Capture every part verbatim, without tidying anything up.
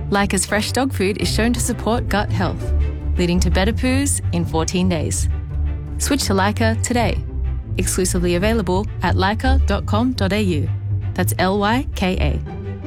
Lyca's fresh dog food is shown to support gut health, leading to better poos in fourteen days. Switch to Lyca today. Exclusively available at lyca dot com dot a u. That's L Y K A.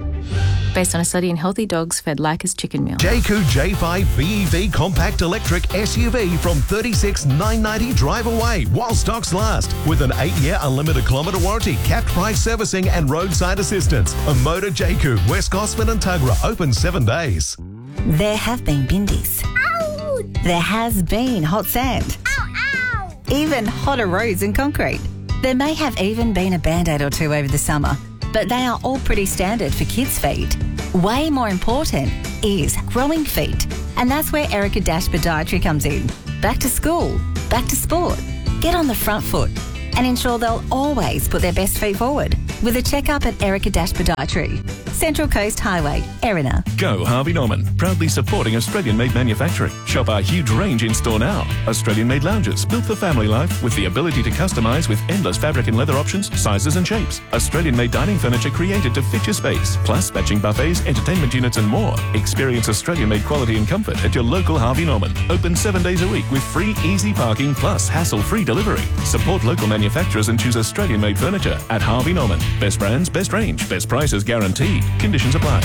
Based on a study in healthy dogs fed Lyca's chicken meal. Jayco J five B E V Compact Electric S U V from thirty-six thousand nine hundred ninety drive away while stocks last. With an eight-year unlimited kilometre warranty, capped price servicing and roadside assistance. A Motor Jayco, West Gosford and Tuggerah, open seven days. There have been bindies. Ow! There has been hot sand. Ow, ow! Even hotter roads and concrete. There may have even been a Band-Aid or two over the summer, but they are all pretty standard for kids' feet. Way more important is growing feet, and that's where Erica Dash Podiatry comes in. Back to school, back to sport. Get on the front foot and ensure they'll always put their best feet forward with a checkup at Erica Dash Podiatry. Central Coast Highway, Erina. Go Harvey Norman, proudly supporting Australian-made manufacturing. Shop our huge range in store now. Australian-made lounges built for family life with the ability to customise with endless fabric and leather options, sizes and shapes. Australian-made dining furniture created to fit your space, plus matching buffets, entertainment units and more. Experience Australian-made quality and comfort at your local Harvey Norman. Open seven days a week with free easy parking plus hassle-free delivery. Support local manufacturers and choose Australian-made furniture at Harvey Norman. Best brands, best range, best prices guaranteed. Conditions apply.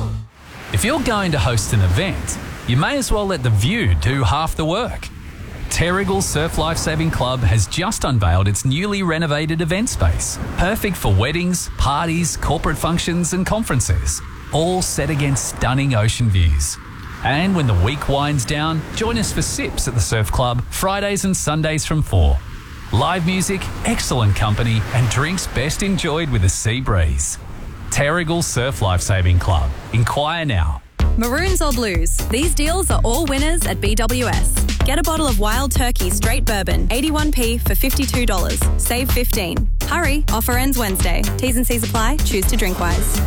If you're going to host an event, you may as well let The View do half the work. Terrigal Surf Lifesaving Club has just unveiled its newly renovated event space, perfect for weddings, parties, corporate functions and conferences, all set against stunning ocean views. And when the week winds down, join us for sips at the Surf Club Fridays and Sundays from four. Live music, excellent company and drinks best enjoyed with a sea breeze. Terrigal Surf Lifesaving Club. Inquire now. Maroons or blues? These deals are all winners at B W S. Get a bottle of Wild Turkey Straight Bourbon, eighty-one p for fifty-two dollars. Save fifteen dollars. Hurry, offer ends Wednesday. T's and C's apply. Choose to drink wise.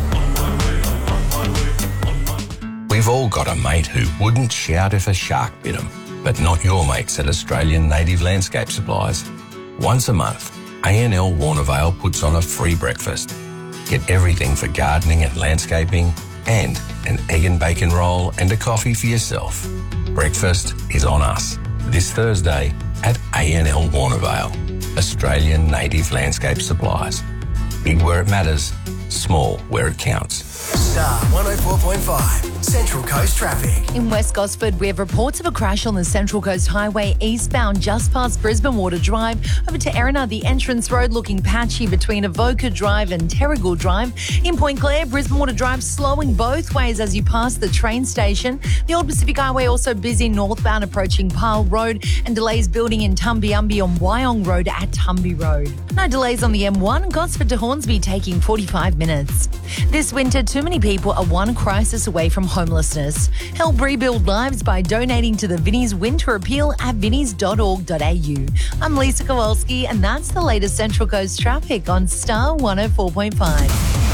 We've all got a mate who wouldn't shout if a shark bit him, but not your mates at Australian Native Landscape Supplies. Once a month, A N L Warnervale puts on a free breakfast. Get everything for gardening and landscaping and an egg and bacon roll and a coffee for yourself. Breakfast is on us this Thursday at A N L Warnervale, Australian Native Landscape Supplies. Big where it matters, small where it counts. Star one oh four point five, Central Coast Traffic. In West Gosford, we have reports of a crash on the Central Coast Highway eastbound just past Brisbane Water Drive. Over to Erina, the entrance road looking patchy between Avoca Drive and Terrigal Drive. In Point Clare, Brisbane Water Drive slowing both ways as you pass the train station. The Old Pacific Highway also busy northbound approaching Pyle Road and delays building in Tumbiumbi on Wyong Road at Tumby Road. No delays on the M one, Gosford to Hornsby taking forty-five minutes. This winter, too many people are one crisis away from homelessness. Help rebuild lives by donating to the Vinnie's Winter Appeal at vinnies dot org dot a u. I'm Lisa Kowalski and that's the latest Central Coast traffic on Star one oh four point five.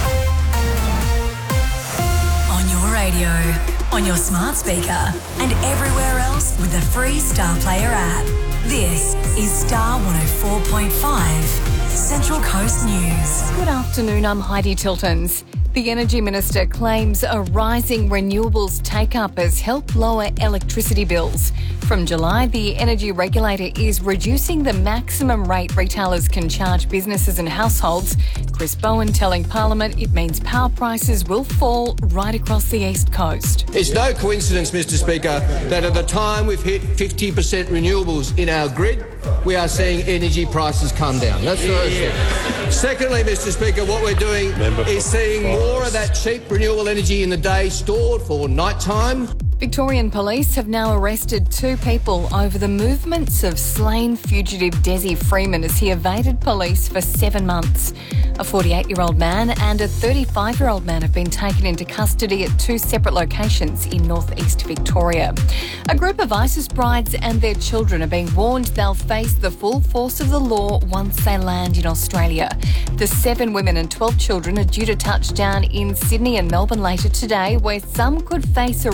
On your radio, on your smart speaker and everywhere else with the free Star Player app. This is Star one oh four point five, Central Coast News. Good afternoon, I'm Heidi Tiltons. The Energy Minister claims a rising renewables take-up has helped lower electricity bills. From July, the energy regulator is reducing the maximum rate retailers can charge businesses and households. Chris Bowen telling Parliament it means power prices will fall right across the East Coast. It's no coincidence, Mister Speaker, that at the time we've hit fifty percent renewables in our grid, we are seeing energy prices come down. That's the first thing. Secondly, Mister Speaker, what we're doing Member is seeing more of that cheap renewable energy in the day stored for night time. Victorian police have now arrested two people over the movements of slain fugitive Desi Freeman as he evaded police for seven months. A forty-eight-year-old man and a thirty-five-year-old man have been taken into custody at two separate locations in northeast Victoria. A group of ISIS brides and their children are being warned they'll face the full force of the law once they land in Australia. The seven women and twelve children are due to touch down in Sydney and Melbourne later today, where some could face arrest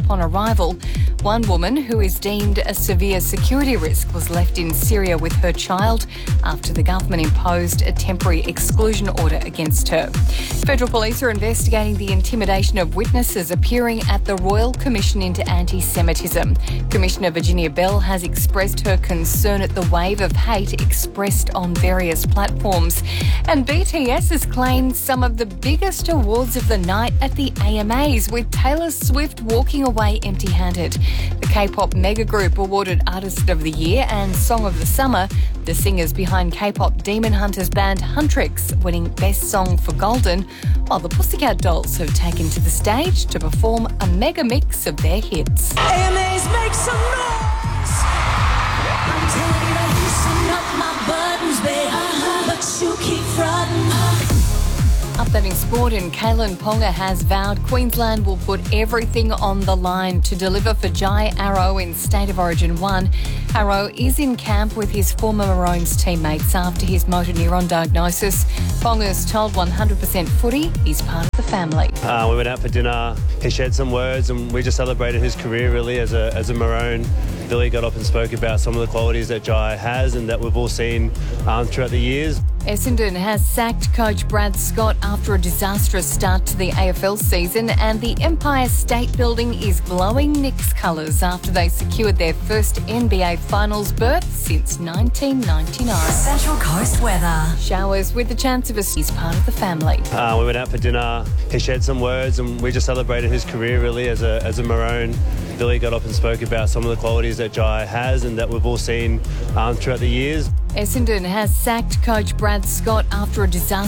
upon arrival. One woman, who is deemed a severe security risk, was left in Syria with her child after the government imposed a temporary exclusion order against her. Federal police are investigating the intimidation of witnesses appearing at the Royal Commission into Anti-Semitism. Commissioner Virginia Bell has expressed her concern at the wave of hate expressed on various platforms. And B T S has claimed some of the biggest awards of the night at the A M As, with Taylor Swift walking away empty-handed. The K-pop mega group awarded Artist of the Year and Song of the Summer, the singers behind K-pop Demon Hunters band Huntrix winning Best Song for Golden, while the Pussycat Dolls have taken to the stage to perform a mega mix of their hits. A M As make some noise. I'm telling you to loosen up my buttons, babe, uh-huh, but you keep frontin'. Updating sport, and Kalen Ponga has vowed Queensland will put everything on the line to deliver for Jai Arrow in State of Origin one. Arrow is in camp with his former Maroons teammates after his motor neuron diagnosis. Ponga's told one hundred percent Footy he's part of the family. Uh, we went out for dinner, he shared some words, and we just celebrated his career really as a, as a Maroon. Billy got up and spoke about some of the qualities that Jai has and that we've all seen um, throughout the years. Essendon has sacked coach Brad Scott after a disastrous start to the A F L season, and the Empire State Building is glowing Knicks colours after they secured their first N B A Finals berth since nineteen ninety-nine. Central Coast weather. Showers with the chance of a he's part of the family. Uh, we went out for dinner, he shared some words, and we just celebrated his career really as a, as a Maroon. Billy got up and spoke about some of the qualities that Jai has and that we've all seen um, throughout the years. Essendon has sacked coach Brad Scott after a disaster.